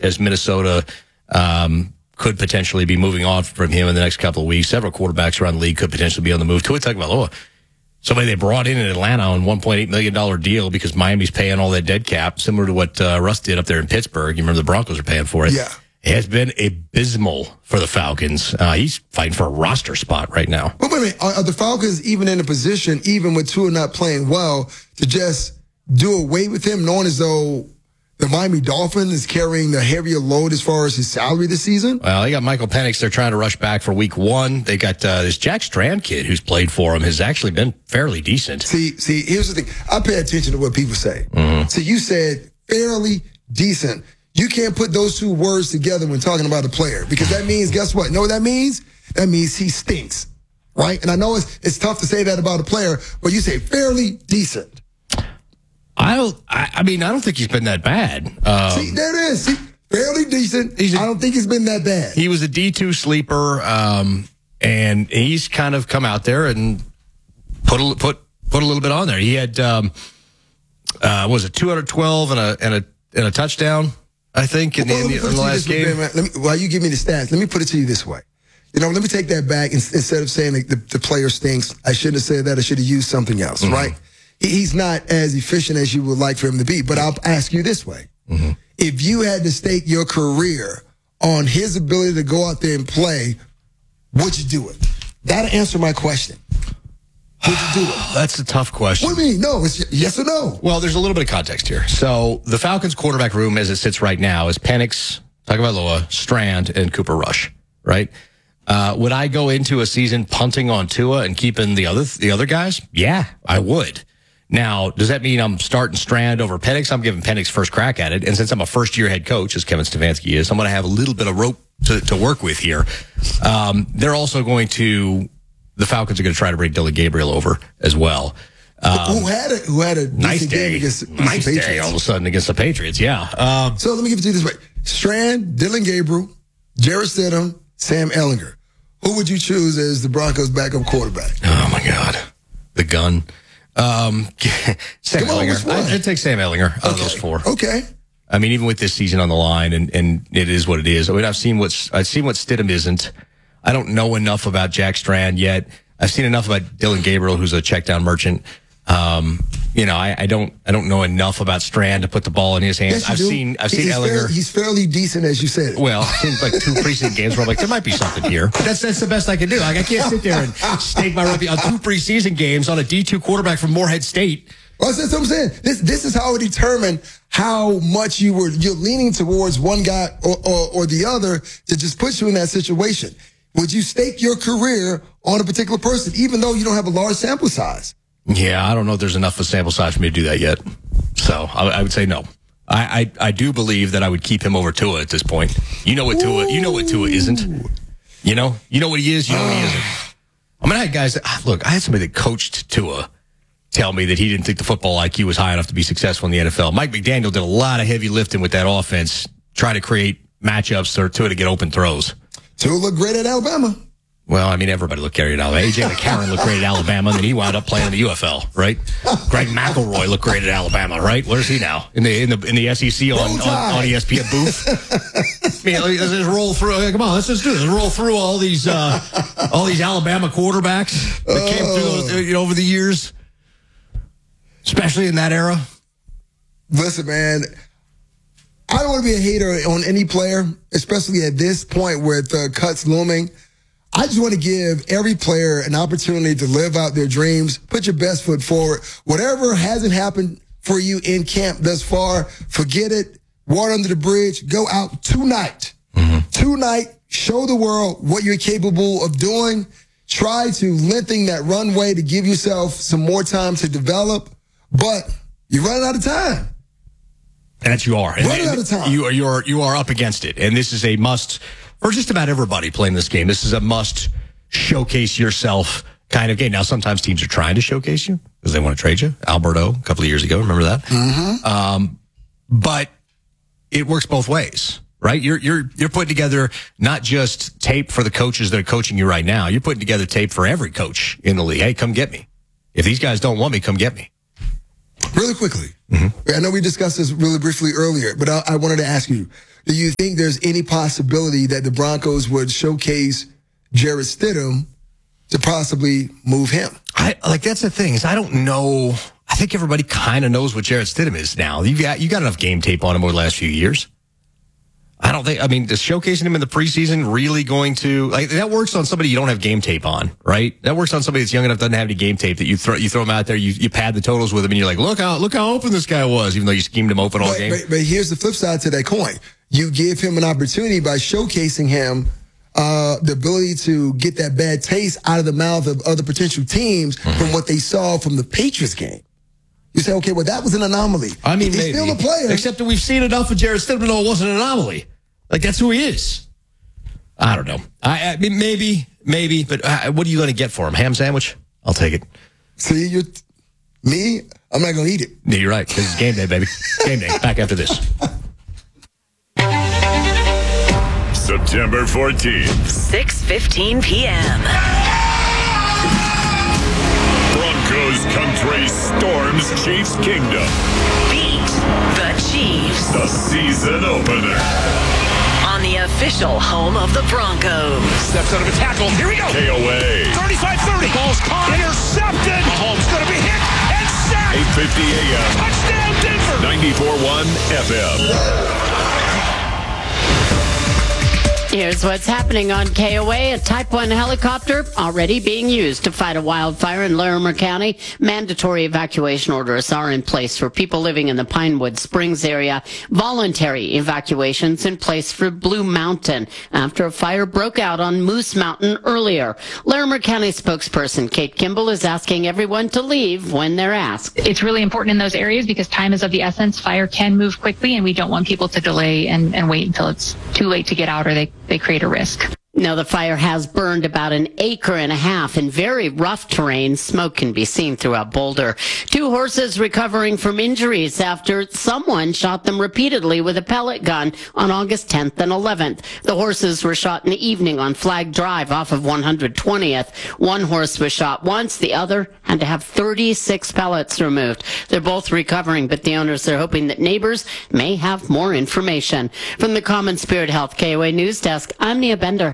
as Minnesota could potentially be moving on from him in the next couple of weeks. Several quarterbacks around the league could potentially be on the move. Tua Tagovailoa, somebody they brought in Atlanta on $1.8 million deal because Miami's paying all that dead cap, similar to what Russ did up there in Pittsburgh. You remember the Broncos are paying for it. Yeah. It has been abysmal for the Falcons. He's fighting for a roster spot right now. But wait a minute, are the Falcons even in a position, even with Tua not playing well, to just do away with him, knowing as though the Miami Dolphins is carrying the heavier load as far as his salary this season? Well, they got Michael Penix. They're trying to rush back for week 1. They got this Jack Strand kid who's played for him, has actually been fairly decent. See, here's the thing. I pay attention to what people say. Mm-hmm. So you said fairly decent. You can't put those two words together when talking about a player because that means, guess what? You know what that means? That means he stinks, right? And I know it's tough to say that about a player, but you say fairly decent. I don't think he's been that bad. See, there it is. See, fairly decent. I don't think he's been that bad. He was a D2 sleeper, and he's kind of come out there and put a little bit on there. He had was it 212 and a touchdown, I think, in the last game. While you give me the stats, let me put it to you this way. Let me take that back. Instead of saying the player stinks, I shouldn't have said that. I should have used something else, right? He's not as efficient as you would like for him to be. But I'll ask you this way. Mm-hmm. If you had to stake your career on his ability to go out there and play, would you do it? That'll answer my question. Would you do it? That's a tough question. What do you mean? No, it's yes or no. Well, there's a little bit of context here. So the Falcons quarterback room as it sits right now is Penix, Tagovailoa, Strand, and Cooper Rush, right? Would I go into a season punting on Tua and keeping the other guys? Yeah, I would. Now, does that mean I'm starting Strand over Penix? I'm giving Penix first crack at it. And since I'm a first-year head coach, as Kevin Stefanski is, I'm going to have a little bit of rope to work with here. They're also the Falcons are going to try to bring Dylan Gabriel over as well. Who had a nice game day against the nice Patriots. day all of a sudden against the Patriots, yeah. So let me give it to you this way. Strand, Dylan Gabriel, Jarrett Stidham, Sam Ehlinger. Who would you choose as the Broncos' backup quarterback? Oh, my God. The gun. Sam Ehlinger. I'd take Sam Ehlinger out of those four. Okay. I mean, even with this season on the line, and it is what it is. I mean, I've seen what Stidham isn't. I don't know enough about Jack Strand yet. I've seen enough about Dylan Gabriel, who's a check down merchant. I don't know enough about Strand to put the ball in his hands. Yes, I've seen Ehlinger. He's fairly decent, as you said. Well, I've seen like 2 preseason games where I'm like, there might be something here. That's the best I can do. Like, I can't sit there and stake my reputation on 2 preseason games on a D2 quarterback from Morehead State. Well, that's what I'm saying. This is how it determined how much you're leaning towards one guy or the other to just put you in that situation. Would you stake your career on a particular person, even though you don't have a large sample size? Yeah, I don't know if there's enough of a sample size for me to do that yet. So I would say no. I do believe that I would keep him over Tua at this point. You know what Tua isn't. You know what he is. You know what he isn't. I mean, I had guys I had somebody that coached Tua tell me that he didn't think the football IQ was high enough to be successful in the NFL. Mike McDaniel did a lot of heavy lifting with that offense, trying to create matchups for Tua to get open throws. Tua looked great at Alabama. Well, I mean, everybody looked great at Alabama. A.J. McCarron looked great at Alabama, and then he wound up playing in the UFL, right? Greg McElroy looked great at Alabama, right? Where's he now? In the SEC on ESPN booth? I mean, let's just roll through. Come on, let's just do this. Roll through all these Alabama quarterbacks that came through over the years, especially in that era. Listen, man. I don't want to be a hater on any player, especially at this point with cuts looming. I just want to give every player an opportunity to live out their dreams, put your best foot forward. Whatever hasn't happened for you in camp thus far, forget it. Water under the bridge. Go out tonight. Mm-hmm. Tonight, show the world what you're capable of doing. Try to lengthen that runway to give yourself some more time to develop, but you're running out of time. That you are. Running out of time. You are up against it. And this is a must for just about everybody playing this game. This is a must showcase yourself kind of game. Now, sometimes teams are trying to showcase you because they want to trade you. Alberto, a couple of years ago, remember that? Mm-hmm. But it works both ways, right? You're putting together not just tape for the coaches that are coaching you right now. You're putting together tape for every coach in the league. Hey, come get me. If these guys don't want me, come get me. Really quickly, I know we discussed this really briefly earlier, but I wanted to ask you, do you think there's any possibility that the Broncos would showcase Jarrett Stidham to possibly move him? That's the thing is I don't know. I think everybody kind of knows what Jarrett Stidham is now. You got enough game tape on him over the last few years. I don't think. I mean, is showcasing him in the preseason really going to that works on somebody you don't have game tape on, right? That works on somebody that's young enough doesn't have any game tape that you throw him out there, you pad the totals with him, and you're like, look how open this guy was, even though you schemed him open all game. But here's the flip side to that coin. You give him an opportunity by showcasing him the ability to get that bad taste out of the mouth of other potential teams from what they saw from the Patriots game. You say, okay, well, that was an anomaly. I mean, he's still a player. Except that we've seen enough of Jarrett Stidham to know it wasn't an anomaly. That's who he is. I don't know. I mean, maybe, but what are you going to get for him? Ham sandwich? I'll take it. See, I'm not going to eat it. Yeah, you're right, because it's game day, baby. Game day. Back after this. September 14th. 6:15 p.m. Broncos country storms Chiefs Kingdom. Beat the Chiefs. The season opener. On the official home of the Broncos. Steps out of a tackle. Here we go. KOA. 35-30. Ball's caught. Intercepted. Mahomes going to be hit and sacked. 8:50 a.m. Touchdown Denver. 94.1 FM. Here's what's happening on KOA. A Type 1 helicopter already being used to fight a wildfire in Larimer County. Mandatory evacuation orders are in place for people living in the Pinewood Springs area. Voluntary evacuations in place for Blue Mountain after a fire broke out on Moose Mountain earlier. Larimer County spokesperson Kate Kimball is asking everyone to leave when they're asked. It's really important in those areas because time is of the essence. Fire can move quickly, and we don't want people to delay and wait until it's too late to get out or they create a risk. Now, the fire has burned about 1.5 acres in very rough terrain. Smoke can be seen throughout Boulder. 2 horses recovering from injuries after someone shot them repeatedly with a pellet gun on August 10th and 11th. The horses were shot in the evening on Flag Drive off of 120th. One horse was shot once. The other had to have 36 pellets removed. They're both recovering, but the owners are hoping that neighbors may have more information. From the Common Spirit Health KOA News Desk, I'm Nia Bender.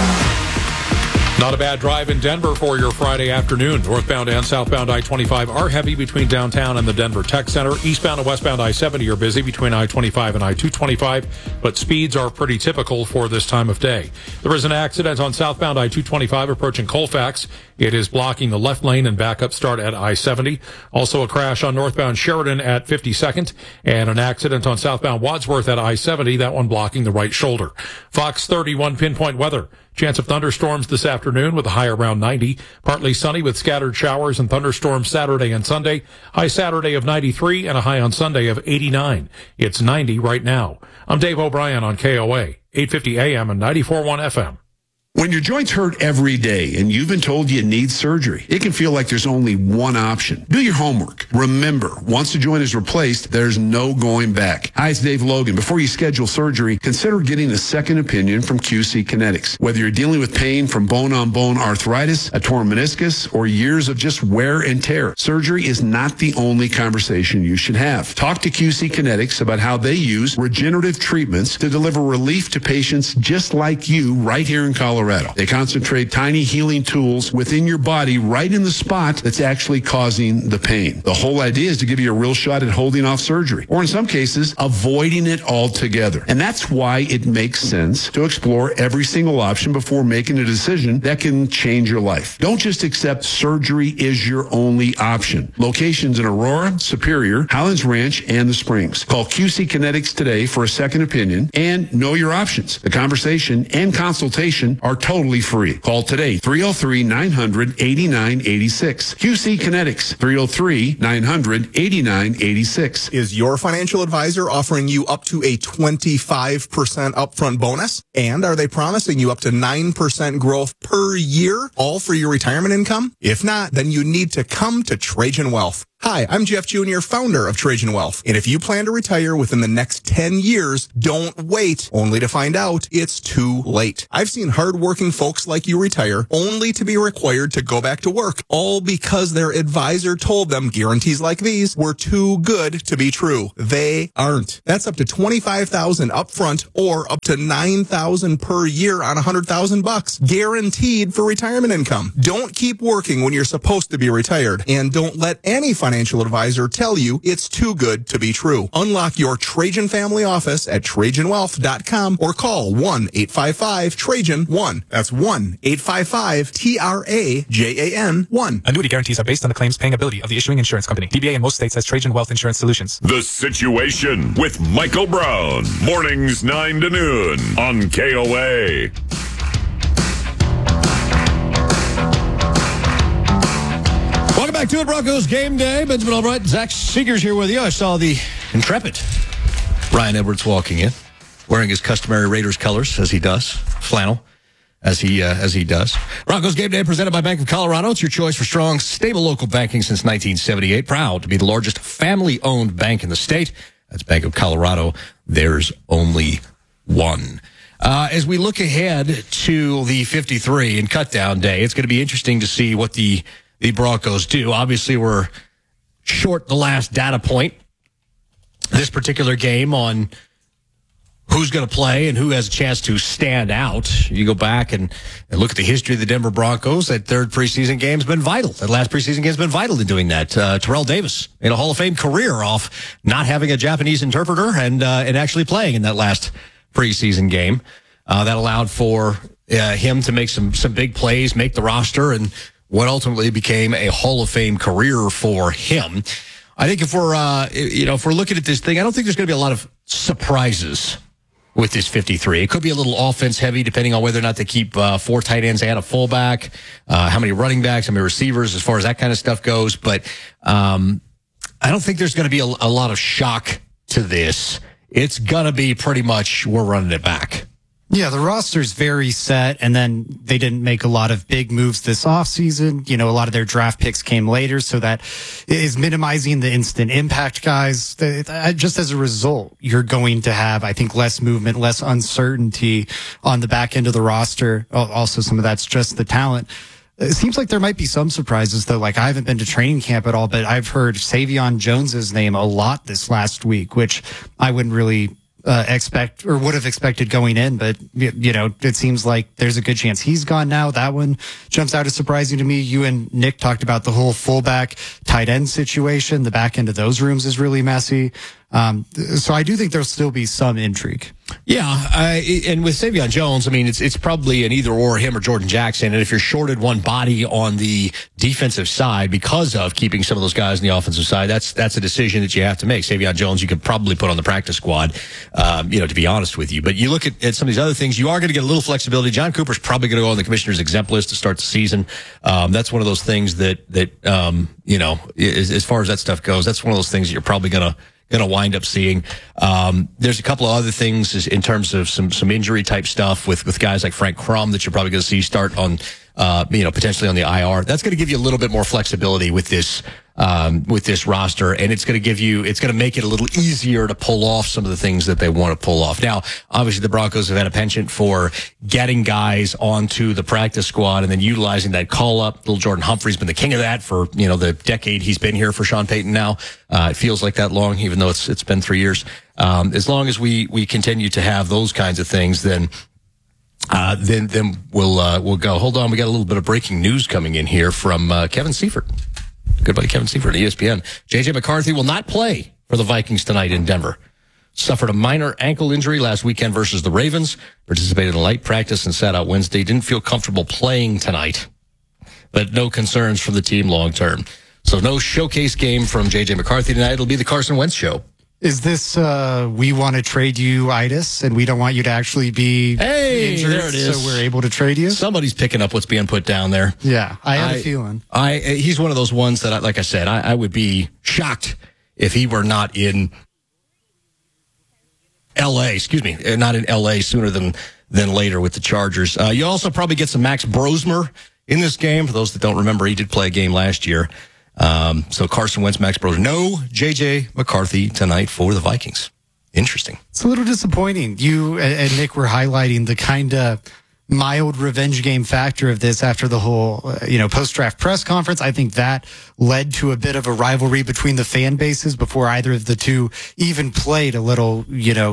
Not a bad drive in Denver for your Friday afternoon. Northbound and southbound I-25 are heavy between downtown and the Denver Tech Center. Eastbound and westbound I-70 are busy between I-25 and I-225, but speeds are pretty typical for this time of day. There is an accident on southbound I-225 approaching Colfax. It is blocking the left lane and backup start at I-70. Also a crash on northbound Sheridan at 52nd and an accident on southbound Wadsworth at I-70, that one blocking the right shoulder. Fox 31 pinpoint weather. Chance of thunderstorms this afternoon with a high around 90. Partly sunny with scattered showers and thunderstorms Saturday and Sunday. High Saturday of 93 and a high on Sunday of 89. It's 90 right now. I'm Dave O'Brien on KOA, 850 AM and 94.1 FM. When your joints hurt every day and you've been told you need surgery, it can feel like there's only one option. Do your homework. Remember, once the joint is replaced, there's no going back. Hi, it's Dave Logan. Before you schedule surgery, consider getting a second opinion from QC Kinetics. Whether you're dealing with pain from bone-on-bone arthritis, a torn meniscus, or years of just wear and tear, surgery is not the only conversation you should have. Talk to QC Kinetics about how they use regenerative treatments to deliver relief to patients just like you right here in Colorado. They concentrate tiny healing tools within your body right in the spot that's actually causing the pain. The whole idea is to give you a real shot at holding off surgery, or in some cases, avoiding it altogether. And that's why it makes sense to explore every single option before making a decision that can change your life. Don't just accept surgery is your only option. Locations in Aurora, Superior, Highlands Ranch, and the Springs. Call QC Kinetics today for a second opinion and know your options. The conversation and consultation are totally free. Call today, 303-900-8986. QC Kinetics, 303-900-8986. Is your financial advisor offering you up to a 25% upfront bonus? And are they promising you up to 9% growth per year, all for your retirement income? If not, then you need to come to Trajan Wealth. Hi, I'm Jeff Jr., founder of Trajan Wealth. And if you plan to retire within the next 10 years, don't wait only to find out it's too late. I've seen hardworking folks like you retire only to be required to go back to work, all because their advisor told them guarantees like these were too good to be true. They aren't. That's up to $25,000 upfront or up to $9,000 per year on $100,000 guaranteed for retirement income. Don't keep working when you're supposed to be retired, and don't let any financial advisor tell you it's too good to be true. Unlock your Trajan family office at TrajanWealth.com or call 1-855-TRAJAN-1. That's 1-855-TRAJAN-1. Annuity guarantees are based on the claims paying ability of the issuing insurance company. DBA in most states has Trajan Wealth Insurance Solutions. The Situation with Michael Brown. Mornings 9 to noon on KOA. Welcome back to it, Broncos Game Day. Benjamin Albright, Zach Seegers here with you. I saw the intrepid Ryan Edwards walking in, wearing his customary Raiders colors, as he does, flannel, as he does. Broncos Game Day presented by Bank of Colorado. It's your choice for strong, stable local banking since 1978. Proud to be the largest family-owned bank in the state. That's Bank of Colorado. There's only one. As we look ahead to the 53 and cutdown day, it's going to be interesting to see what the Broncos do. Obviously, we're short the last data point this particular game on who's going to play and who has a chance to stand out. You go back and look at the history of the Denver Broncos. That third preseason game has been vital. That last preseason game has been vital in doing that. Terrell Davis in a Hall of Fame career off not having a Japanese interpreter and actually playing in that last preseason game. That allowed for him to make some big plays, make the roster, and what ultimately became a Hall of Fame career for him. I think if we're looking at this thing, I don't think there's going to be a lot of surprises with this 53. It could be a little offense heavy, depending on whether or not they keep 4 tight ends and a fullback, how many running backs, how many receivers, as far as that kind of stuff goes. But I don't think there's going to be a lot of shock to this. It's going to be pretty much we're running it back. Yeah, the roster's very set, and then they didn't make a lot of big moves this offseason. You know, a lot of their draft picks came later, so that is minimizing the instant impact guys. Just as a result, you're going to have, I think, less movement, less uncertainty on the back end of the roster. Also, some of that's just the talent. It seems like there might be some surprises, though. Like, I haven't been to training camp at all, but I've heard Savion Jones's name a lot this last week, which I wouldn't really expect or would have expected going in, but you know, it seems like there's a good chance he's gone now. That one jumps out as surprising to me. You and Nick talked about the whole fullback tight end situation. The back end of those rooms is really messy. So I do think there'll still be some intrigue. Yeah, and with Savion Jones, I mean, it's probably an either or, him or Jordan Jackson. And if you're shorted one body on the defensive side because of keeping some of those guys on the offensive side, that's a decision that you have to make. Savion Jones, you could probably put on the practice squad, to be honest with you. But you look at some of these other things, you are going to get a little flexibility. John Cooper's probably going to go on the commissioner's exempt list to start the season. That's one of those things that as far as that stuff goes, that's one of those things that you're probably going to wind up seeing. There's a couple of other things in terms of some injury type stuff with guys like Frank Crum that you're probably going to see start on, potentially on the IR. That's going to give you a little bit more flexibility with this roster, and it's going to make it a little easier to pull off some of the things that they want to pull off. Now, obviously the Broncos have had a penchant for getting guys onto the practice squad and then utilizing that call up. Little Jordan Humphrey's been the king of that for, the decade he's been here for Sean Payton now. It feels like that long, even though it's been 3 years. As long as we continue to have those kinds of things, then we'll go. Hold on, we got a little bit of breaking news coming in here from Kevin Seifert. Good buddy Kevin Seifert at ESPN. J.J. McCarthy will not play for the Vikings tonight in Denver. Suffered a minor ankle injury last weekend versus the Ravens. Participated in light practice and sat out Wednesday. Didn't feel comfortable playing tonight, but no concerns for the team long term. So no showcase game from J.J. McCarthy tonight. It'll be the Carson Wentz show. Is this we want to trade you itis and we don't want you to actually be injured, there it is. so we're able to trade you? Somebody's picking up what's being put down there. Yeah, I had a feeling. He's one of those ones that, like I said, I would be shocked if he were not in L.A., not in L.A. sooner than later with the Chargers. You also probably get some Max Brosmer in this game. For those that don't remember, he did play a game last year. So Carson Wentz, Max Brosmer. No J.J. McCarthy tonight for the Vikings. Interesting. It's a little disappointing. You and Nick were highlighting the kind of mild revenge game factor of this after the whole, post-draft press conference. I think that led to a bit of a rivalry between the fan bases before either of the two even played a little,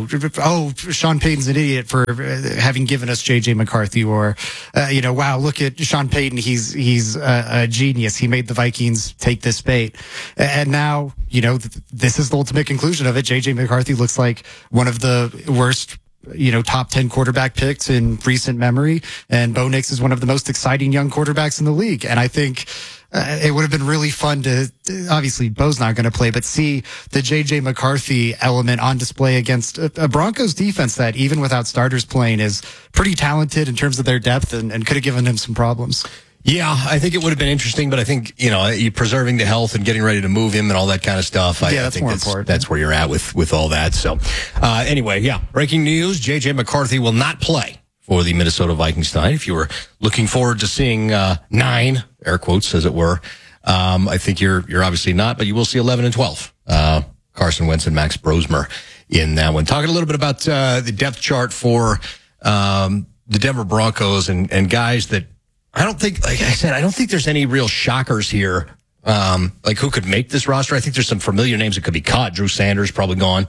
Sean Payton's an idiot for having given us J.J. McCarthy, or, wow, look at Sean Payton. He's a genius. He made the Vikings take this bait. And now, this is the ultimate conclusion of it. J.J. McCarthy looks like one of the worst top 10 quarterback picks in recent memory. And Bo Nix is one of the most exciting young quarterbacks in the league. And I think it would have been really fun to, obviously Bo's not going to play, but see the JJ McCarthy element on display against a Broncos defense that even without starters playing is pretty talented in terms of their depth and could have given him some problems. Yeah, I think it would have been interesting, but I think, you preserving the health and getting ready to move him and all that kind of stuff. I think that's where you're at with all that. So, anyway, breaking news. J.J. McCarthy will not play for the Minnesota Vikings tonight. If you were looking forward to seeing, 9, air quotes, as it were, I think you're obviously not, but you will see 11 and 12. Carson Wentz and Max Brosmer in that one. Talking a little bit about, the depth chart for, the Denver Broncos and guys that, I don't think there's any real shockers here, who could make this roster. I think there's some familiar names that could be caught. Drew Sanders, probably gone.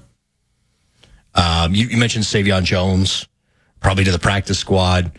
You mentioned Savion Jones, probably to the practice squad.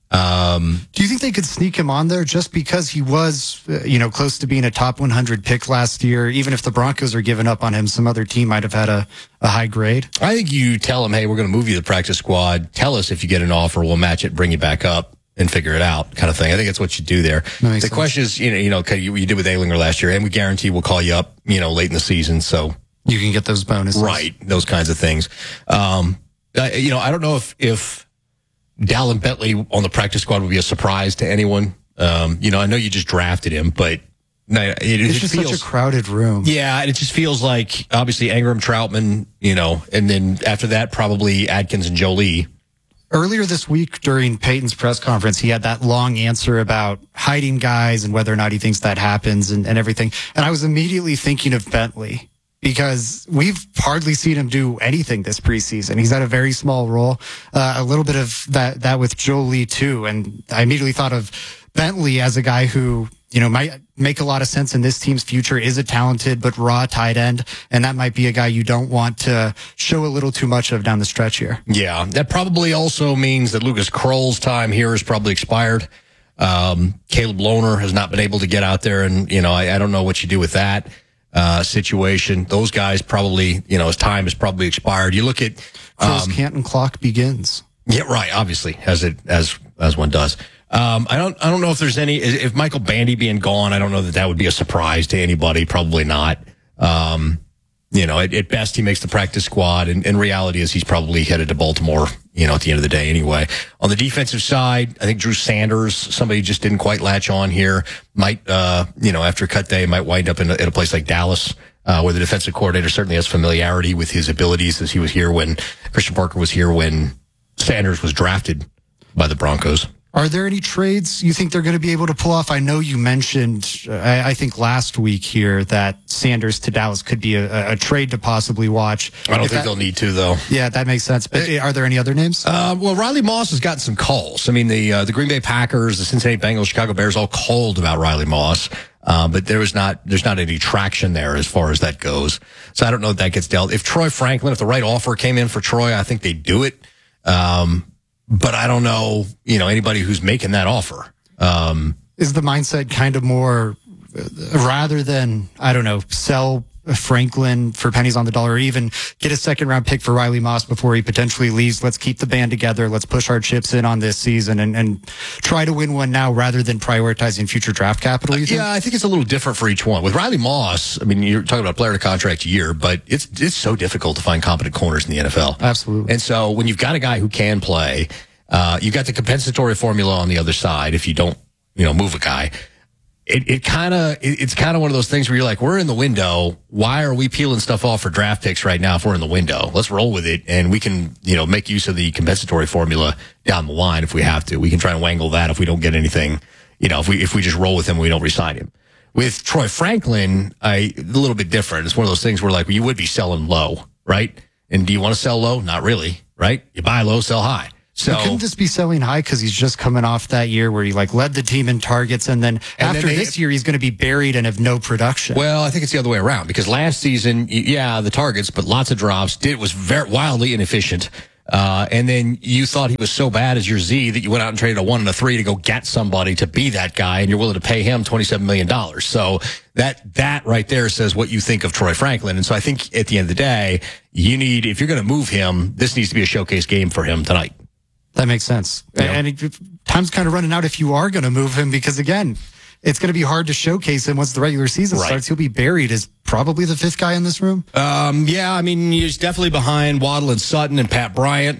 Do you think they could sneak him on there just because he was, close to being a top 100 pick last year? Even if the Broncos are giving up on him, some other team might have had a high grade. I think you tell him, hey, we're going to move you to the practice squad. Tell us if you get an offer. We'll match it, bring you back up and figure it out, kind of thing. I think that's what you do there. The question is, you did with Ehlinger last year, and we guarantee we'll call you up, late in the season, so you can get those bonuses, right? Those kinds of things. I don't know if Dallin Bentley on the practice squad would be a surprise to anyone. I know you just drafted him, but it's just such a crowded room. Yeah, and it just feels like obviously Ingram, Troutman, and then after that probably Adkins and Jolie. Earlier this week during Peyton's press conference, he had that long answer about hiding guys and whether or not he thinks that happens and everything. And I was immediately thinking of Bentley because we've hardly seen him do anything this preseason. He's had a very small role, a little bit of that with Jolie too. And I immediately thought of Bentley as a guy who, might make a lot of sense in this team's future, is a talented but raw tight end, and that might be a guy you don't want to show a little too much of down the stretch here. Yeah, that probably also means that Lucas Kroll's time here is probably expired. Caleb Lohner has not been able to get out there, and, I don't know what you do with that situation. Those guys probably, his time is probably expired. You look at Kroll's Canton clock begins. Yeah, right, obviously, as one does. I don't know if there's if Michael Bandy being gone, I don't know that would be a surprise to anybody. Probably not. At best he makes the practice squad, and reality is he's probably headed to Baltimore, at the end of the day anyway. On the defensive side, I think Drew Sanders, somebody just didn't quite latch on here, might, after cut day, might wind up in a place like Dallas, where the defensive coordinator certainly has familiarity with his abilities, as he was here when Christian Parker was here when Sanders was drafted by the Broncos. Are there any trades you think they're going to be able to pull off? I know you mentioned, I think last week here, that Sanders to Dallas could be a trade to possibly watch. I don't think they'll need to, though. Yeah, that makes sense. But are there any other names? Well, Riley Moss has gotten some calls. I mean, the Green Bay Packers, the Cincinnati Bengals, Chicago Bears all called about Riley Moss. But there's not any traction there as far as that goes. So I don't know if that gets dealt. If Troy Franklin, if the right offer came in for Troy, I think they'd do it. But I don't know, anybody who's making that offer. Is the mindset kind of more, rather than, sell Franklin for pennies on the dollar, or even get a second round pick for Riley Moss before he potentially leaves? Let's keep the band together. Let's push our chips in on this season and try to win one now rather than prioritizing future draft capital. Yeah, I think it's a little different for each one. With Riley Moss, I mean, you're talking about player to contract year, but it's so difficult to find competent corners in the NFL. Absolutely. And so when you've got a guy who can play, you've got the compensatory formula on the other side. If you don't, move a guy, it's kind of one of those things where you're like, we're in the window. Why are we peeling stuff off for draft picks right now if we're in the window? Let's roll with it. And we can, make use of the compensatory formula down the line if we have to. We can try and wangle that if we don't get anything, if we just roll with him, we don't re-sign him. With Troy Franklin, a little bit different. It's one of those things where like you would be selling low, right? And do you want to sell low? Not really, right? You buy low, sell high. So he couldn't just be selling high because he's just coming off that year where he like led the team in targets, and then after this year he's going to be buried and have no production. Well, I think it's the other way around because last season, yeah, the targets, but lots of drops. Was very wildly inefficient. And then you thought he was so bad as your Z that you went out and traded a 1 and a 3 to go get somebody to be that guy, and you're willing to pay him $27 million. So that right there says what you think of Troy Franklin. And so I think at the end of the day, if you're going to move him, this needs to be a showcase game for him tonight. That makes sense. Yeah. And time's kind of running out if you are going to move him because, again, it's going to be hard to showcase him once the regular season starts. He'll be buried as probably the 5th guy in this room. Yeah, I mean, he's definitely behind Waddle and Sutton and Pat Bryant,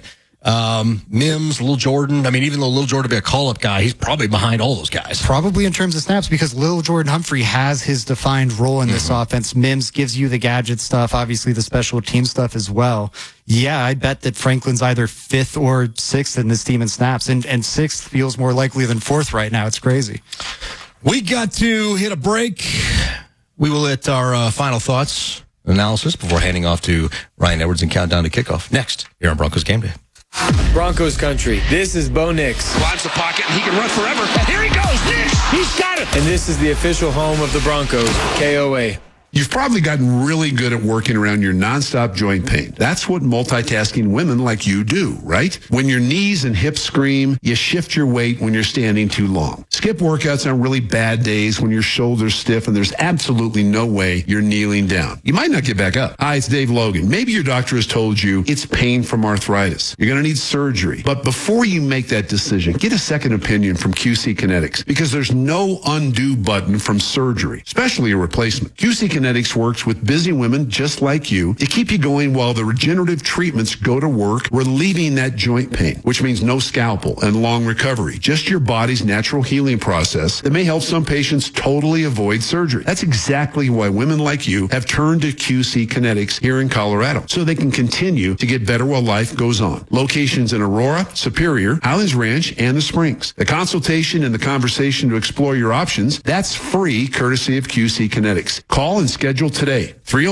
Mims, Lil Jordan. I mean, even though Lil Jordan be a call-up guy, he's probably behind all those guys. Probably in terms of snaps because Lil Jordan Humphrey has his defined role in this offense. Mims gives you the gadget stuff, obviously the special team stuff as well. Yeah, I bet that Franklin's either 5th or 6th in this team in snaps, and 6th feels more likely than 4th right now. It's crazy. We got to hit a break. We will hit our final thoughts, analysis before handing off to Ryan Edwards and countdown to kickoff. Next, here on Broncos Game Day. Broncos country. This is Bo Nix. Lines the pocket, and he can run forever. And here he goes, Nix! He's got it! And this is the official home of the Broncos, KOA. You've probably gotten really good at working around your nonstop joint pain. That's what multitasking women like you do, right? When your knees and hips scream, you shift your weight when you're standing too long. Skip workouts on really bad days when your shoulders stiff and there's absolutely no way you're kneeling down. You might not get back up. Hi, it's Dave Logan. Maybe your doctor has told you it's pain from arthritis. You're going to need surgery. But before you make that decision, get a second opinion from QC Kinetics because there's no undo button from surgery, especially a replacement. QC Kinetics works with busy women just like you to keep you going while the regenerative treatments go to work, relieving that joint pain, which means no scalpel and long recovery, just your body's natural healing process that may help some patients totally avoid surgery. That's exactly why women like you have turned to QC Kinetics here in Colorado, so they can continue to get better while life goes on. Locations in Aurora, Superior, Highlands Ranch, and the Springs. The consultation and the conversation to explore your options, that's free courtesy of QC Kinetics. Call and schedule today.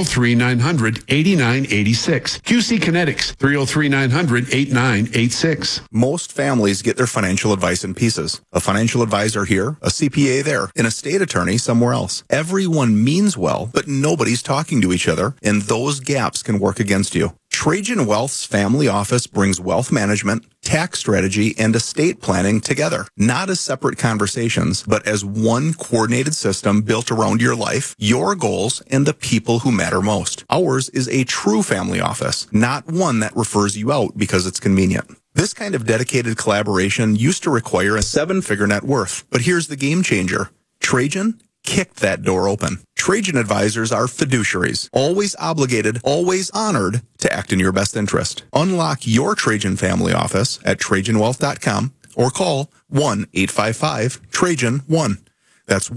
303-900-8986. QC Kinetics. 303-900-8986. Most families get their financial advice in pieces. A financial advisor here, a CPA there, an estate attorney somewhere else. Everyone means well, but nobody's talking to each other, and those gaps can work against you. Trajan Wealth's family office brings wealth management, tax strategy, and estate planning together, not as separate conversations, but as one coordinated system built around your life, your goals, and the people who matter most. Ours is a true family office, not one that refers you out because it's convenient. This kind of dedicated collaboration used to require a 7-figure net worth, but here's the game changer. Trajan kicked that door open. Trajan advisors are fiduciaries, always obligated, always honored to act in your best interest. Unlock your Trajan family office at TrajanWealth.com or call 1-855-TRAJAN-1. That's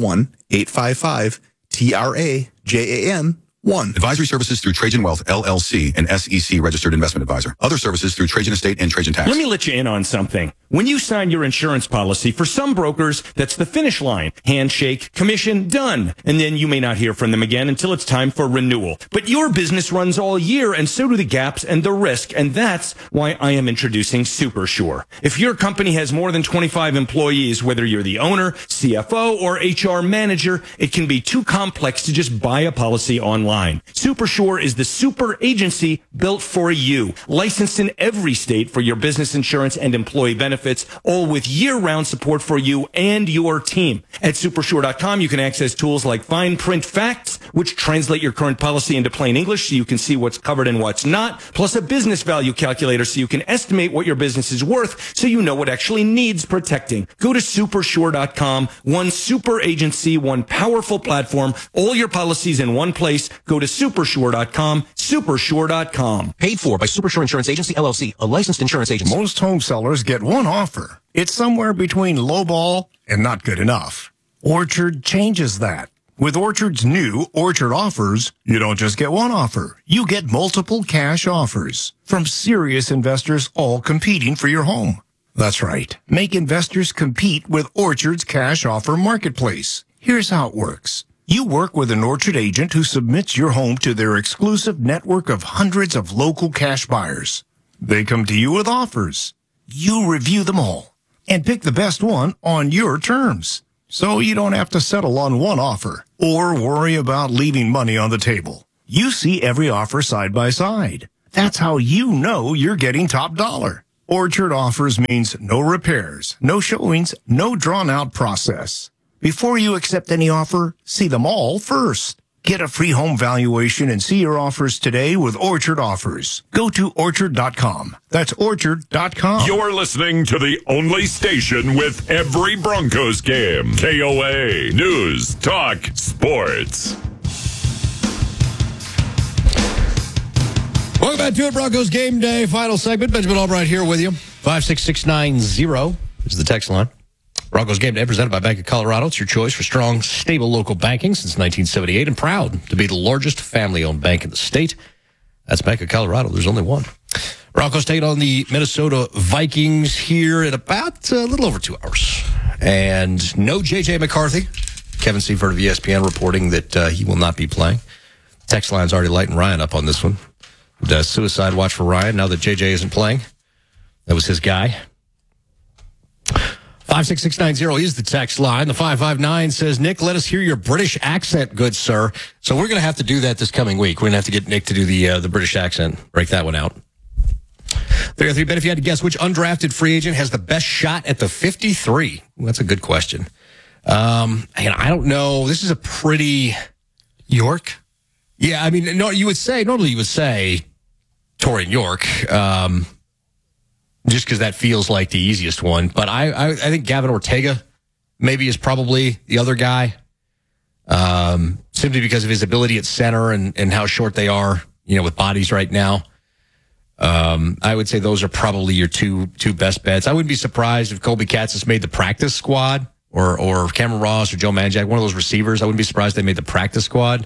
1-855-TRAJAN-1. Advisory services through Trajan Wealth, LLC, an SEC registered investment advisor. Other services through Trajan Estate and Trajan Tax. Let me let you in on something. When you sign your insurance policy, for some brokers, that's the finish line. Handshake, commission, done. And then you may not hear from them again until it's time for renewal. But your business runs all year, and so do the gaps and the risk. And that's why I am introducing SuperSure. If your company has more than 25 employees, whether you're the owner, CFO, or HR manager, it can be too complex to just buy a policy online. SuperSure is the super agency built for you. Licensed in every state for your business insurance and employee benefits, all with year-round support for you and your team. At Supersure.com, you can access tools like fine print facts, which translate your current policy into plain English so you can see what's covered and what's not, plus a business value calculator so you can estimate what your business is worth so you know what actually needs protecting. Go to Supersure.com, one super agency, one powerful platform, all your policies in one place. Go to Supersure.com, Supersure.com. Paid for by Supersure Insurance Agency, LLC, a licensed insurance agency. Most home sellers get one offer. It's somewhere between lowball and not good enough. Orchard changes that. With Orchard's new Orchard Offers, you don't just get one offer. You get multiple cash offers from serious investors all competing for your home. That's right. Make investors compete with Orchard's cash offer marketplace. Here's how it works. You work with an Orchard agent who submits your home to their exclusive network of hundreds of local cash buyers. They come to you with offers. You review them all and pick the best one on your terms. So you don't have to settle on one offer or worry about leaving money on the table. You see every offer side by side. That's how you know you're getting top dollar. Orchard Offers means no repairs, no showings, no drawn-out process. Before you accept any offer, see them all first. Get a free home valuation and see your offers today with Orchard Offers. Go to Orchard.com. That's Orchard.com. You're listening to the only station with every Broncos game. KOA News Talk Sports. Welcome back to it, Broncos Game Day. Final segment. Benjamin Albright here with you. 56690 is the text line. Broncos Game Day presented by Bank of Colorado. It's your choice for strong, stable local banking since 1978 and proud to be the largest family-owned bank in the state. That's Bank of Colorado. There's only one. Broncos take on the Minnesota Vikings here in about a little over 2 hours. And no J.J. McCarthy. Kevin Seifert of ESPN reporting that he will not be playing. Text line's already lighting Ryan up on this one. Suicide watch for Ryan now that J.J. isn't playing. That was his guy. 56690 is the text line. The 559 says, Nick, let us hear your British accent, good sir. So we're going to have to do that this coming week. We're going to have to get Nick to do the British accent. Break that one out. 303, Ben, if you had to guess which undrafted free agent has the best shot at the 53? Well, that's a good question. And I don't know. This is a pretty... York? Yeah, I mean, normally you would say Torian York, just because that feels like the easiest one. But I think Gavin Ortega maybe is probably the other guy, simply because of his ability at center and how short they are, with bodies right now. I would say those are probably your two best bets. I wouldn't be surprised if Colby Katzis made the practice squad or Cameron Ross or Joe Manjack, one of those receivers. I wouldn't be surprised they made the practice squad.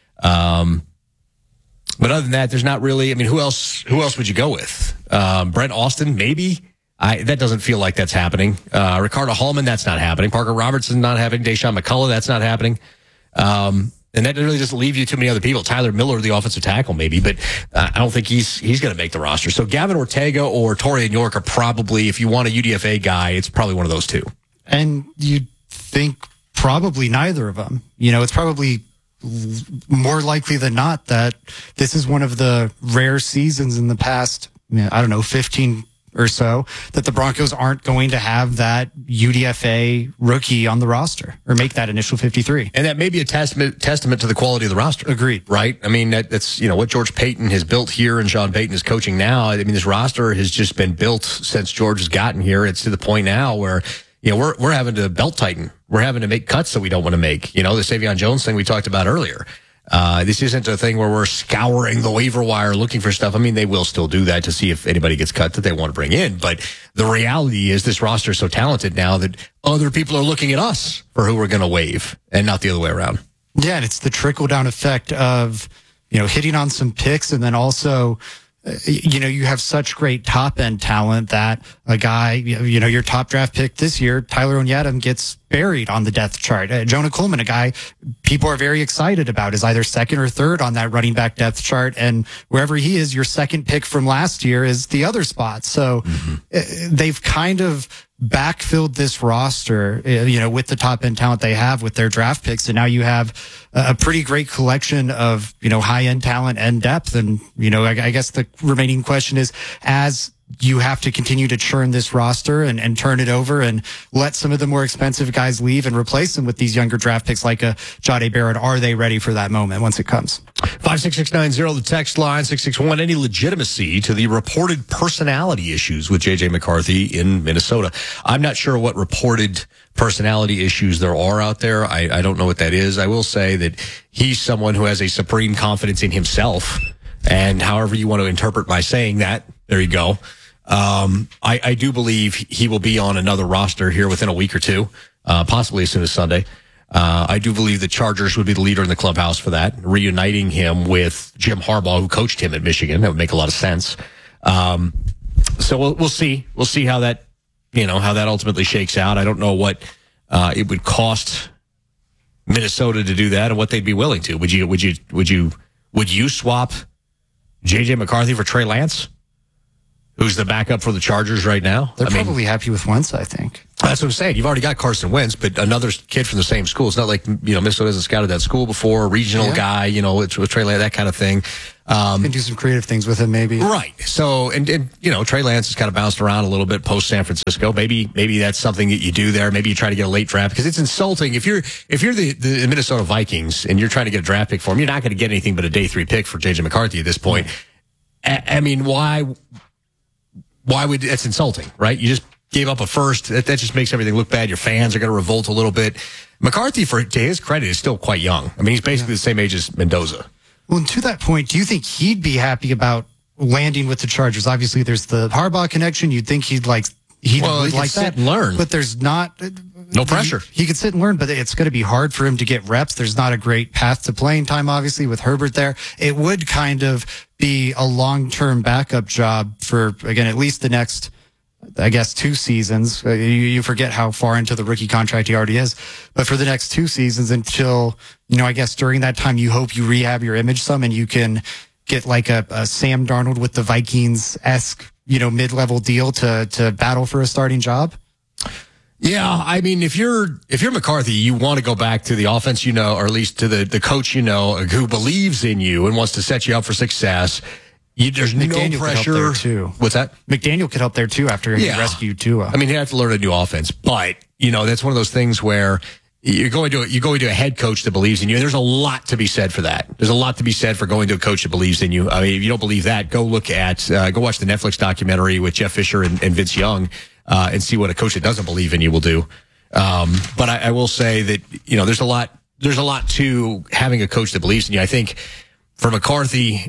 But other than that, there's not really, who else would you go with? Brent Austin, maybe. That doesn't feel like that's happening. Ricardo Hallman, that's not happening. Parker Robertson, not happening. Deshaun McCullough, that's not happening. And that really doesn't leave you too many other people. Tyler Miller, the offensive tackle, maybe, but I don't think he's going to make the roster. So Gavin Ortega or Torian York are probably, if you want a UDFA guy, it's probably one of those two. And you'd think probably neither of them. It's probably more likely than not that this is one of the rare seasons in the past, 15 or so, that the Broncos aren't going to have that UDFA rookie on the roster or make that initial 53. And that may be a testament to the quality of the roster. Agreed. Right? That's, what George Payton has built here and Sean Payton is coaching now. This roster has just been built since George has gotten here. It's to the point now where, we're having to belt tighten. We're having to make cuts that we don't want to make. The Savion Jones thing we talked about earlier. This isn't a thing where we're scouring the waiver wire looking for stuff. They will still do that to see if anybody gets cut that they want to bring in. But the reality is this roster is so talented now that other people are looking at us for who we're going to waive and not the other way around. Yeah, and it's the trickle-down effect of, hitting on some picks and then also... you have such great top-end talent that a guy, your top draft pick this year, Tyler Onyedem, gets buried on the depth chart. Jonah Coleman, a guy people are very excited about, is either second or third on that running back depth chart. And wherever he is, your second pick from last year is the other spot. So they've kind of backfilled this roster, with the top-end talent they have with their draft picks. And now you have a pretty great collection of, high-end talent and depth. And, I guess the remaining question is, as you have to continue to churn this roster and turn it over and let some of the more expensive guys leave and replace them with these younger draft picks like a Jahdae Barrett, are they ready for that moment once it comes? 56690, the text line, 661, any legitimacy to the reported personality issues with J.J. McCarthy in Minnesota? I'm not sure what reported personality issues there are out there. I don't know what that is. I will say that he's someone who has a supreme confidence in himself. And however you want to interpret my saying that, there you go. I do believe he will be on another roster here within a week or two, possibly as soon as Sunday. I do believe the Chargers would be the leader in the clubhouse for that, reuniting him with Jim Harbaugh, who coached him at Michigan. That would make a lot of sense. So we'll see. We'll see how that, how that ultimately shakes out. I don't know what it would cost Minnesota to do that and what they'd be willing to. Would you swap J.J. McCarthy for Trey Lance, who's the backup for the Chargers right now? They're probably happy with Wentz, I think. That's what I'm saying. You've already got Carson Wentz, but another kid from the same school. It's not like, Minnesota hasn't scouted that school before, a regional guy, with Trey Lance, that kind of thing. Can do some creative things with him, maybe. Right. So, and Trey Lance has kind of bounced around a little bit post San Francisco. Maybe that's something that you do there. Maybe you try to get a late draft, because it's insulting. If you're the Minnesota Vikings and you're trying to get a draft pick for him, you're not going to get anything but a day 3 pick for J.J. McCarthy at this point. I mean, why would, that's insulting, right? You just gave up a first. That just makes everything look bad. Your fans are going to revolt a little bit. McCarthy, to his credit, is still quite young. I mean, he's basically the same age as Mendoza. Well, and to that point, do you think he'd be happy about landing with the Chargers? Obviously, there's the Harbaugh connection. You'd think he'd like he like could sit and learn, but there's not no pressure. He could sit and learn, but it's going to be hard for him to get reps. There's not a great path to playing time, obviously, with Herbert there. It would kind of be a long-term backup job for, again, at least the next, I guess, 2 seasons. You forget how far into the rookie contract he already is. But for the next 2 seasons until, I guess during that time, you hope you rehab your image some and you can get like a Sam Darnold with the Vikings-esque, mid-level deal to battle for a starting job. Yeah, I mean, if you're McCarthy, you want to go back to the offense, or at least to the coach, who believes in you and wants to set you up for success. There's McDaniel no pressure. Could help there too. What's that? McDaniel could help there too after he rescued Tua. I mean, he'd have to learn a new offense, but that's one of those things where you're going to a head coach that believes in you, and there's a lot to be said for that. There's a lot to be said for going to a coach that believes in you. I mean, if you don't believe that, go watch the Netflix documentary with Jeff Fisher and Vince Young, and see what a coach that doesn't believe in you will do. But I will say that there's a lot to having a coach that believes in you. I think for McCarthy,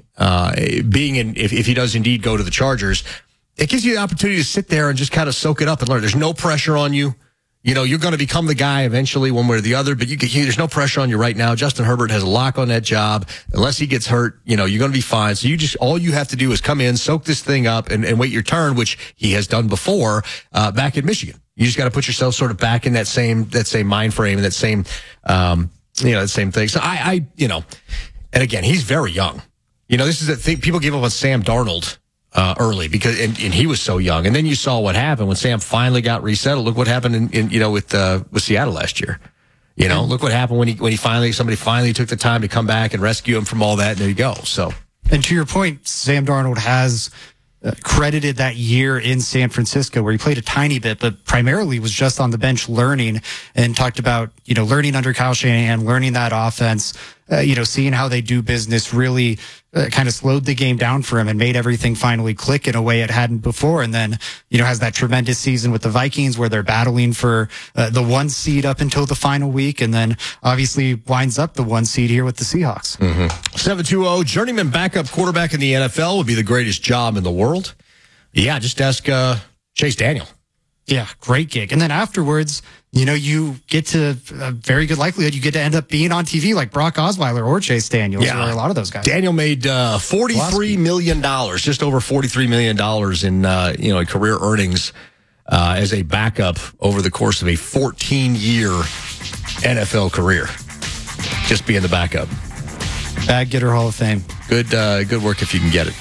if he does indeed go to the Chargers, it gives you the opportunity to sit there and just kind of soak it up and learn. There's no pressure on you. You're going to become the guy eventually, one way or the other, but there's no pressure on you right now. Justin Herbert has a lock on that job. Unless he gets hurt, you're going to be fine. So all you have to do is come in, soak this thing up, and wait your turn, which he has done before, back in Michigan. You just got to put yourself sort of back in that same mind frame and that same, that same thing. So and again, he's very young. This is the thing. People give up on Sam Darnold early because and he was so young. And then you saw what happened when Sam finally got resettled. Look what happened with Seattle last year. Look what happened when somebody finally took the time to come back and rescue him from all that. And there you go. So, and to your point, Sam Darnold has credited that year in San Francisco where he played a tiny bit, but primarily was just on the bench learning, and talked about, learning under Kyle Shanahan, learning that offense, seeing how they do business really kind of slowed the game down for him and made everything finally click in a way it hadn't before. And then, has that tremendous season with the Vikings where they're battling for the 1 seed up until the final week. And then obviously winds up the 1 seed here with the Seahawks. 720 journeyman backup quarterback in the NFL would be the greatest job in the world. Yeah, just ask Chase Daniel. Yeah, great gig. And then afterwards, you get to a very good likelihood you get to end up being on TV like Brock Osweiler or Chase Daniels or a lot of those guys. Daniel made $43 million, just over $43 million in career earnings as a backup over the course of a 14-year NFL career. Just being the backup. Bag getter Hall of Fame. Good work if you can get it.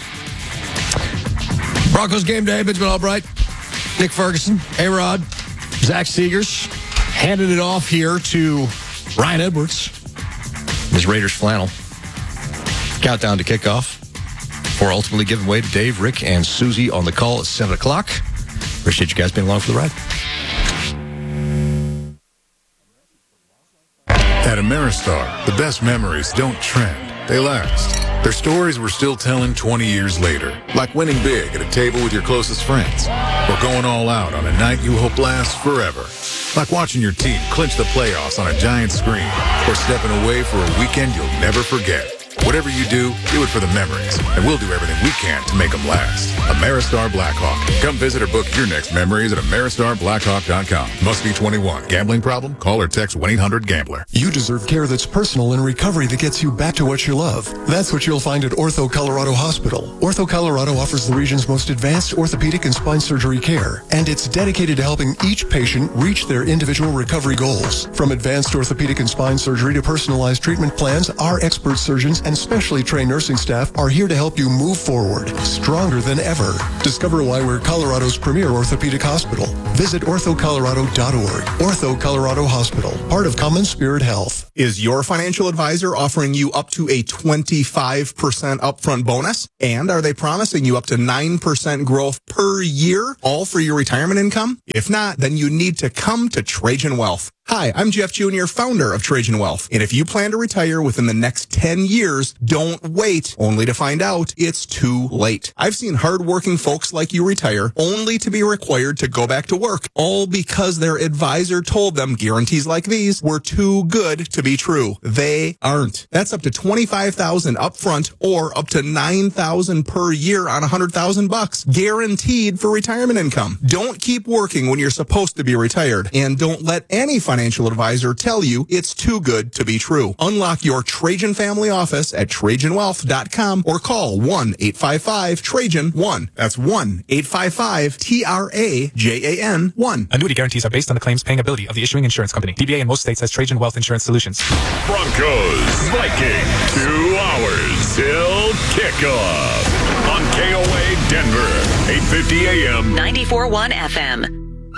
Broncos game day, Benjamin Albright, Nick Ferguson, A-Rod, Zach Seegers handed it off here to Ryan Edwards, his Raiders flannel. Countdown to kickoff before ultimately giving way to Dave, Rick, and Susie on the call at 7 o'clock. Appreciate you guys being along for the ride. At Ameristar, the best memories don't trend, they last. Their stories we're still telling 20 years later. Like winning big at a table with your closest friends. Or going all out on a night you hope lasts forever. Like watching your team clinch the playoffs on a giant screen. Or stepping away for a weekend you'll never forget. Whatever you do it for the memories, and we'll do everything we can to make them last. Ameristar Blackhawk. Come visit or book your next memories at AmeristarBlackhawk.com. Must be 21. Gambling problem? Call or text 1-800-GAMBLER. You deserve care that's personal and recovery that gets you back to what you love. That's what you'll find at Ortho Colorado Hospital. Ortho Colorado offers the region's most advanced orthopedic and spine surgery care, and it's dedicated to helping each patient reach their individual recovery goals. From advanced orthopedic and spine surgery to personalized treatment plans, our expert surgeons and specially trained nursing staff are here to help you move forward, stronger than ever. Discover why we're Colorado's premier orthopedic hospital. Visit orthocolorado.org. Ortho Colorado Hospital, part of Common Spirit Health. Is your financial advisor offering you up to a 25% upfront bonus? And are they promising you up to 9% growth per year, all for your retirement income? If not, then you need to come to Trajan Wealth. Hi, I'm Jeff Jr., founder of Trajan Wealth. And if you plan to retire within the next 10 years, don't wait only to find out it's too late. I've seen hardworking folks like you retire only to be required to go back to work, all because their advisor told them guarantees like these were too good to be true. They aren't. That's up to $25,000 upfront or up to $9,000 per year on $100,000, guaranteed for retirement income. Don't keep working when you're supposed to be retired, and don't let any financial advisor tell you it's too good to be true. Unlock your Trajan family office at TrajanWealth.com or call 1-855-TRAJAN-1. That's 1-855-TRAJAN-1. Annuity guarantees are based on the claims paying ability of the issuing insurance company. DBA in most states has Trajan Wealth Insurance Solutions. Broncos, Vikings, 2 hours till kickoff on KOA Denver, 850 AM, 94.1 FM.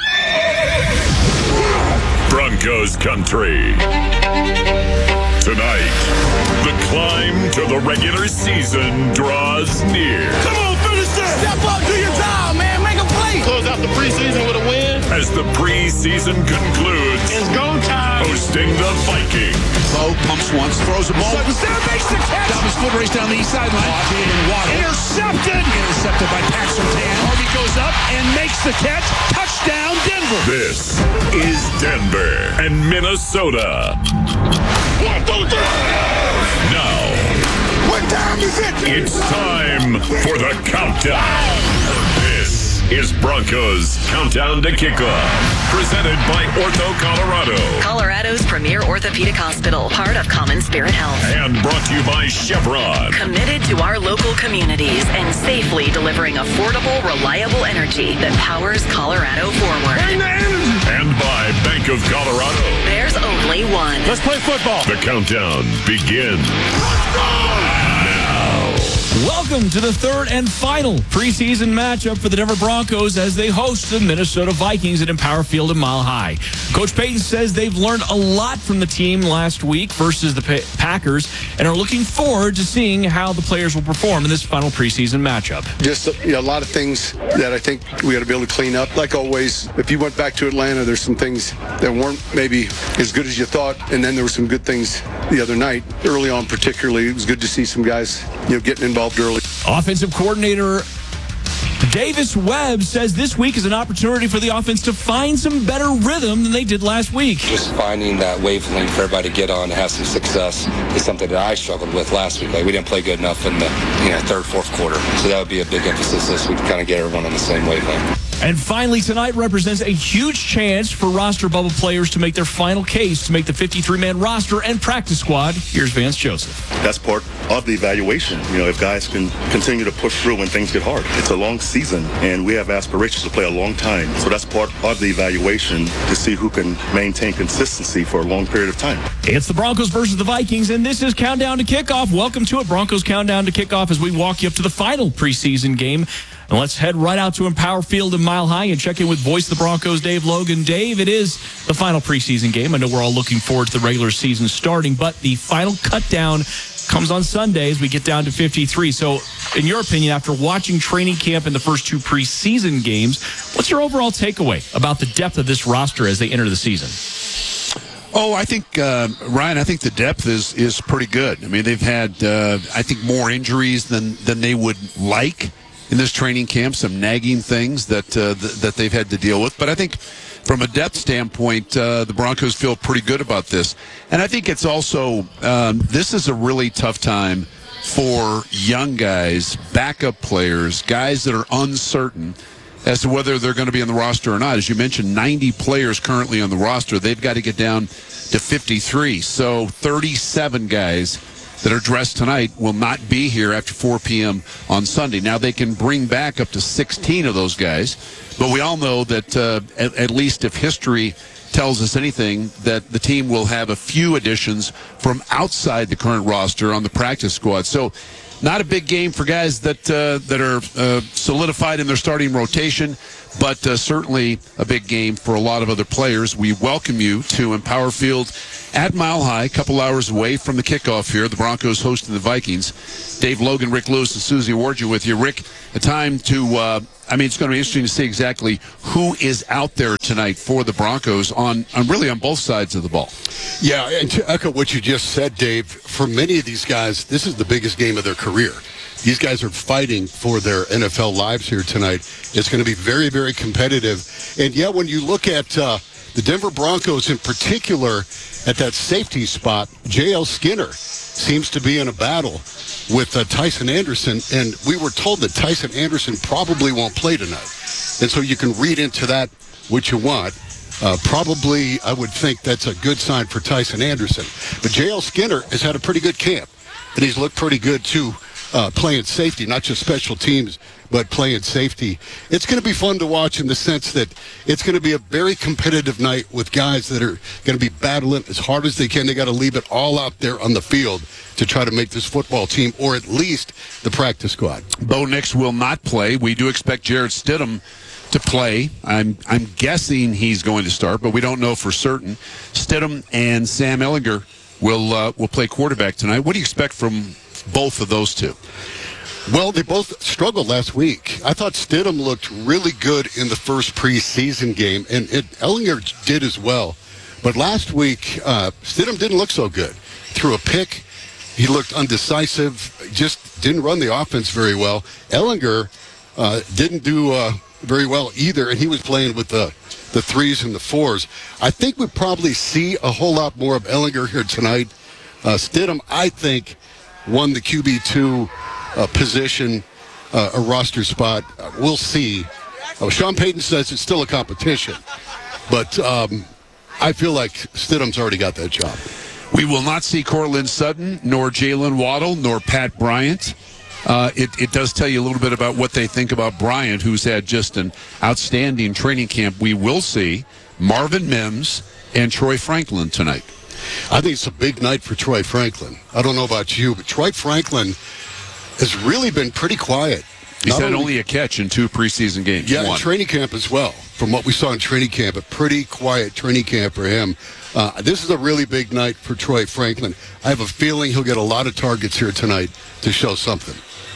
Broncos country. Tonight, the climb to the regular season draws near. Come on, finish that! Step up to your job, man. Make a play. Close out the preseason with a win. As the preseason concludes, It's go time. hosting the Vikings. Low, pumps once, throws the ball. Center makes the catch. Down his foot race down the east sideline. Intercepted. Intercepted by Paxton Tan. Harvey goes up and makes the catch. Touchdown, Denver. This is Denver and Minnesota. 1, 2, 3. Now, What time is it? it's time for the countdown. This is Broncos Countdown to Kickoff, presented by Ortho Colorado. Colorado's premier orthopedic hospital, part of Common Spirit Health. And brought to you by Chevron. Committed to our local communities and safely delivering affordable, reliable energy that powers Colorado forward. And by Bank of Colorado. There's only one. Let's play football. The countdown begins. Welcome to the third and final preseason matchup for the Denver Broncos as they host the Minnesota Vikings at Empower Field in Mile High. Coach Payton says they've learned a lot from the team last week versus the Packers and are looking forward to seeing how the players will perform in this final preseason matchup. Just a lot of things that I think we got to be able to clean up. Like always, if you went back to Atlanta, there's some things that weren't maybe as good as you thought, and then there were some good things the other night. Early on particularly, it was good to see some guys getting involved early. Offensive coordinator Davis Webb says this week is an opportunity for the offense to find some better rhythm than they did last week. Just finding that wavelength for everybody to get on and have some success is something that I struggled with last week. Like, we didn't play good enough in the third, fourth quarter. So that would be a big emphasis this week to kind of get everyone on the same wavelength. And finally, tonight represents a huge chance for roster bubble players to make their final case to make the 53-man roster and practice squad. Here's Vance Joseph. That's part of the evaluation. If guys can continue to push through when things get hard. It's a long season, and we have aspirations to play a long time. So that's part of the evaluation to see who can maintain consistency for a long period of time. It's the Broncos versus the Vikings, and this is Countdown to Kickoff. Welcome to it, Broncos Countdown to Kickoff, as we walk you up to the final preseason game. And let's head right out to Empower Field in Mile High and check in with Voice of the Broncos, Dave Logan. Dave, it is the final preseason game. I know we're all looking forward to the regular season starting, but the final cut down comes on Sunday as we get down to 53. So, in your opinion, after watching training camp in the first two preseason games, what's your overall takeaway about the depth of this roster as they enter the season? Oh, I think, Ryan, I think the depth is pretty good. I mean, they've had, I think, more injuries than they would like in this training camp, some nagging things that they've had to deal with. But I think from a depth standpoint, the Broncos feel pretty good about this. And I think it's also, this is a really tough time for young guys, backup players, guys that are uncertain as to whether they're going to be on the roster or not. As you mentioned, 90 players currently on the roster. They've got to get down to 53. So 37 guys that are dressed tonight will not be here after 4 p.m. on Sunday. Now, they can bring back up to 16 of those guys, but we all know that at least if history tells us anything, that the team will have a few additions from outside the current roster on the practice squad. So not a big game for guys that are solidified in their starting rotation, but certainly a big game for a lot of other players. We welcome you to Empower Field at Mile High, a couple hours away from the kickoff here. The Broncos hosting the Vikings. Dave Logan, Rick Lewis, and Susie Wardju with you. Rick, a time to it's going to be interesting to see exactly who is out there tonight for the Broncos on really on both sides of the ball. Yeah, and to echo what you just said, Dave, for many of these guys, this is the biggest game of their career. These guys are fighting for their NFL lives here tonight. It's going to be very, very competitive. And, yeah, when you look at the Denver Broncos in particular at that safety spot, J.L. Skinner seems to be in a battle with Tyson Anderson, and we were told that Tyson Anderson probably won't play tonight. And so you can read into that what you want. Probably, I would think that's a good sign for Tyson Anderson. But J.L. Skinner has had a pretty good camp, and he's looked pretty good, too, playing safety, not just special teams, but playing safety. It's going to be fun to watch in the sense that it's going to be a very competitive night with guys that are going to be battling as hard as they can. They got to leave it all out there on the field to try to make this football team, or at least the practice squad. Bo Nix will not play. We do expect Jarrett Stidham to play. I'm guessing he's going to start, but we don't know for certain. Stidham and Sam Ehlinger will play quarterback tonight. What do you expect from both of those two? Well, they both struggled last week. I thought Stidham looked really good in the first preseason game, and Ehlinger did as well. But last week, Stidham didn't look so good. Threw a pick. He looked undecisive, just didn't run the offense very well. Ehlinger didn't do very well either, and he was playing with the threes and the fours. I think we'll probably see a whole lot more of Ehlinger here tonight. Stidham, I think, won the QB2 position, a roster spot. We'll see. Sean Payton says it's still a competition, but I feel like Stidham's already got that job. We will not see Courtland Sutton, nor Jalen Waddle, nor Pat Bryant. It does tell you a little bit about what they think about Bryant, who's had just an outstanding training camp. We will see Marvin Mims and Troy Franklin tonight. I think it's a big night for Troy Franklin. I don't know about you, but Troy Franklin has really been pretty quiet. He's had only a catch in 2 preseason games. Yeah, in training camp as well. From what we saw in training camp, a pretty quiet training camp for him. This is a really big night for Troy Franklin. I have a feeling he'll get a lot of targets here tonight to show something.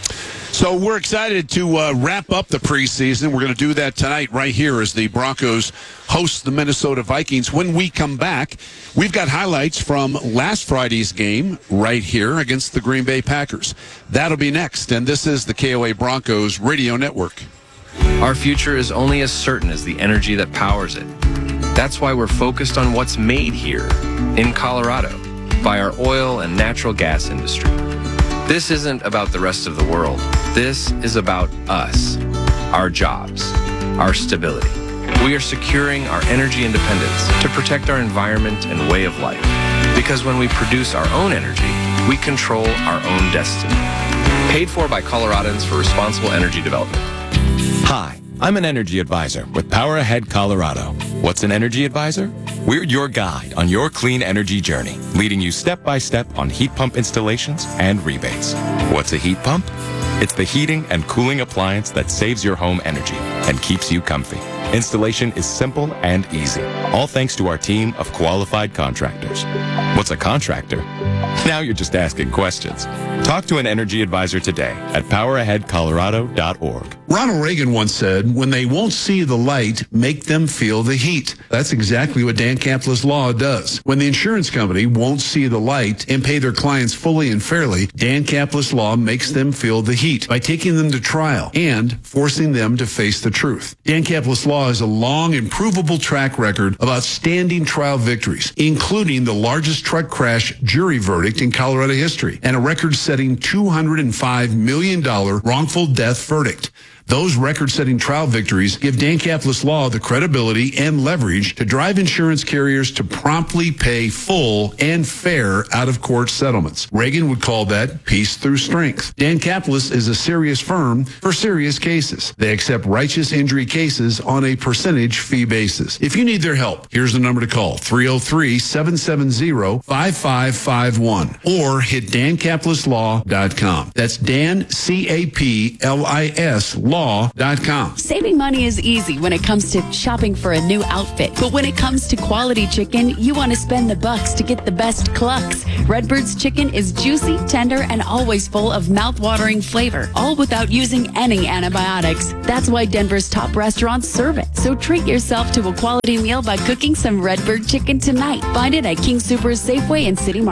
So we're excited to wrap up the preseason. We're going to do that tonight right here as the Broncos host the Minnesota Vikings. When we come back, we've got highlights from last Friday's game right here against the Green Bay Packers. That'll be next, and this is the KOA Broncos Radio Network. Our future is only as certain as the energy that powers it. That's why we're focused on what's made here in Colorado by our oil and natural gas industry. This isn't about the rest of the world. This is about us, our jobs, our stability. We are securing our energy independence to protect our environment and way of life. Because when we produce our own energy, we control our own destiny. Paid for by Coloradans for Responsible Energy Development. Hi, I'm an energy advisor with Power Ahead Colorado. What's an energy advisor? We're your guide on your clean energy journey, leading you step by step on heat pump installations and rebates. What's a heat pump? It's the heating and cooling appliance that saves your home energy and keeps you comfy. Installation is simple and easy, all thanks to our team of qualified contractors. What's a contractor? Now you're just asking questions. Talk to an energy advisor today at poweraheadcolorado.org. Ronald Reagan once said, when they won't see the light, make them feel the heat. That's exactly what Dan Capless Law does. When the insurance company won't see the light and pay their clients fully and fairly, Dan Capless Law makes them feel the heat by taking them to trial and forcing them to face the truth. Dan Capless Law has a long and provable track record of outstanding trial victories, including the largest truck crash jury verdict in Colorado history and a record-setting record-setting $205 million wrongful death verdict. Those record-setting trial victories give Dan Caplis Law the credibility and leverage to drive insurance carriers to promptly pay full and fair out-of-court settlements. Reagan would call that peace through strength. Dan Caplis is a serious firm for serious cases. They accept righteous injury cases on a percentage fee basis. If you need their help, here's the number to call, 303-770-5551, or hit dancaplisLaw.com. That's Dan, C-A-P-L-I-S, law.com. Saving money is easy when it comes to shopping for a new outfit. But when it comes to quality chicken, you want to spend the bucks to get the best clucks. Redbird's chicken is juicy, tender, and always full of mouth-watering flavor, all without using any antibiotics. That's why Denver's top restaurants serve it. So treat yourself to a quality meal by cooking some Redbird chicken tonight. Find it at King Soopers, Safeway, and City Market.